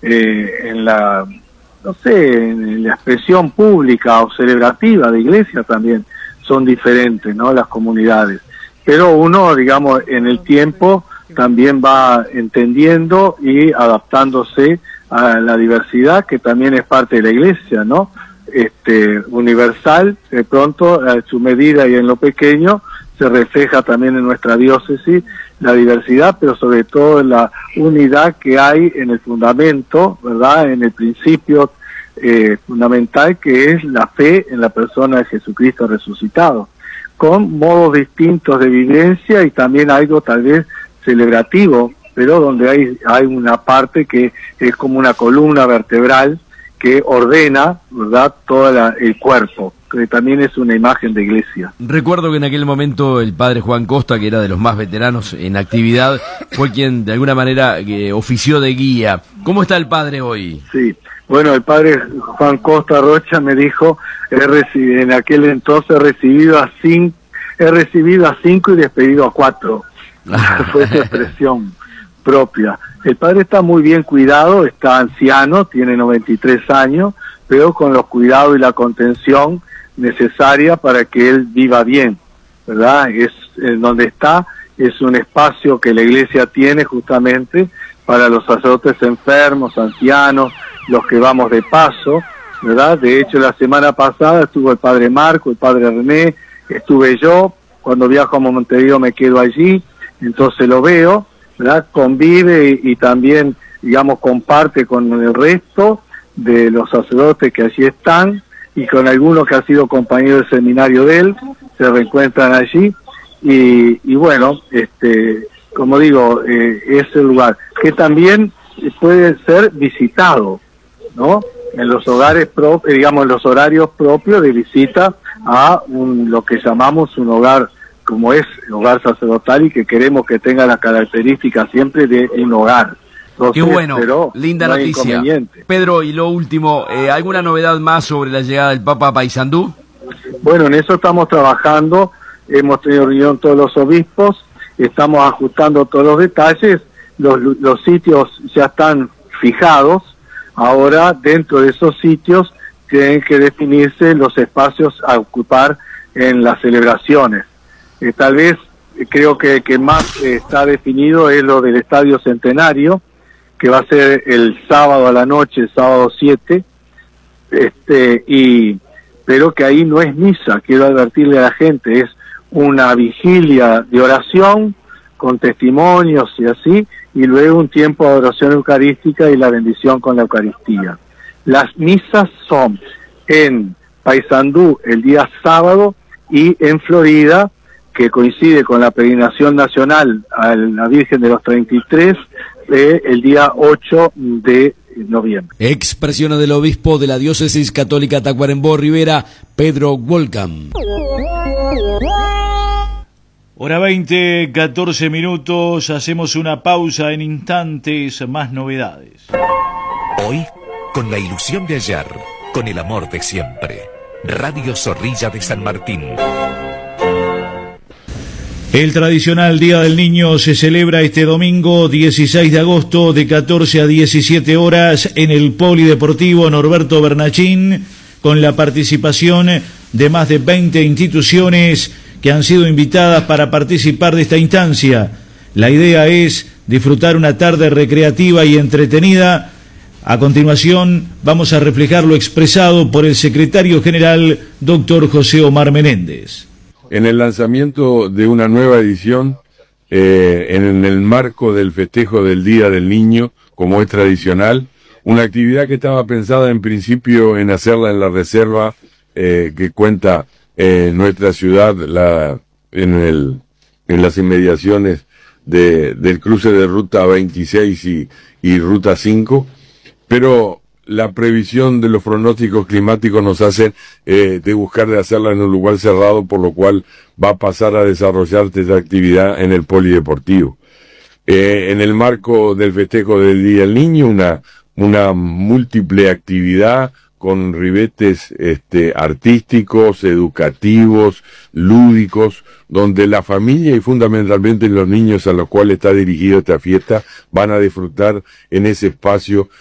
en la, no sé, en la expresión pública o celebrativa de iglesia también son diferentes, ¿no? Las comunidades. Pero uno, digamos, en el tiempo también va entendiendo y adaptándose a la diversidad que también es parte de la iglesia, ¿no? Universal, de pronto, a su medida y en lo pequeño, se refleja también en nuestra diócesis la diversidad, pero sobre todo la unidad que hay en el fundamento, ¿verdad? En el principio fundamental, que es la fe en la persona de Jesucristo resucitado, con modos distintos de vivencia y también algo tal vez celebrativo, pero donde hay una parte que es como una columna vertebral que ordena, ¿verdad?, todo el cuerpo, que también es una imagen de iglesia. Recuerdo que en aquel momento el padre Juan Costa, que era de los más veteranos en actividad, fue quien de alguna manera ofició de guía. ¿Cómo está el padre hoy? Sí, bueno, el padre Juan Costa Rocha me dijo, en aquel entonces he recibido a 5 y despedido a 4. Fue su expresión propia. El padre está muy bien cuidado, está anciano, tiene 93 años, pero con los cuidados y la contención necesaria para que él viva bien, ¿verdad? Donde está, es un espacio que la iglesia tiene justamente para los sacerdotes enfermos, ancianos, los que vamos de paso, ¿verdad? De hecho, la semana pasada estuvo el padre Marco, el padre René, estuve yo, cuando viajo a Montevideo me quedo allí, entonces lo veo, ¿verdad? Convive y también, digamos, comparte con el resto de los sacerdotes que allí están y con algunos que han sido compañeros del seminario de él, se reencuentran allí y bueno, como digo, es el lugar que también puede ser visitado, ¿no? En los hogares propios, digamos, en los horarios propios de visita a lo que llamamos un hogar, como es el hogar sacerdotal y que queremos que tenga las características siempre de un hogar. Entonces, qué bueno, linda no noticia. Pedro, y lo último, ¿alguna novedad más sobre la llegada del Papa a Paysandú? Bueno, en eso estamos trabajando, hemos tenido reunión todos los obispos, estamos ajustando todos los detalles, los sitios ya están fijados, ahora dentro de esos sitios tienen que definirse los espacios a ocupar en las celebraciones. Tal vez creo que más está definido es lo del Estadio Centenario, que va a ser el sábado a la noche, el sábado 7, pero que ahí no es misa, quiero advertirle a la gente, es una vigilia de oración con testimonios y así, y luego un tiempo de adoración eucarística y la bendición con la Eucaristía. Las misas son en Paysandú el día sábado y en Florida, que coincide con la peregrinación nacional a la Virgen de los 33, el día 8 de noviembre. Expresiones del obispo de la diócesis católica Tacuarembó Rivera, Pedro Wolcam. Hora 20, 14 minutos, hacemos una pausa, en instantes más novedades. Hoy, con la ilusión de ayer, con el amor de siempre. Radio Zorrilla de San Martín. El tradicional Día del Niño se celebra este domingo 16 de agosto de 14 a 17 horas en el Polideportivo Norberto Bernachín, con la participación de más de 20 instituciones que han sido invitadas para participar de esta instancia. La idea es disfrutar una tarde recreativa y entretenida. A continuación vamos a reflejar lo expresado por el secretario general, doctor José Omar Menéndez. En el lanzamiento de una nueva edición, en el marco del festejo del Día del Niño, como es tradicional, una actividad que estaba pensada en principio en hacerla en la reserva que cuenta nuestra ciudad, en las inmediaciones del cruce de Ruta 26 y Ruta 5, pero la previsión de los pronósticos climáticos nos hace de buscar de hacerla en un lugar cerrado, por lo cual va a pasar a desarrollarse esta actividad en el polideportivo. En el marco del festejo del Día del Niño, una múltiple actividad con ribetes artísticos, educativos, lúdicos, donde la familia y fundamentalmente los niños a los cuales está dirigida esta fiesta van a disfrutar en ese espacio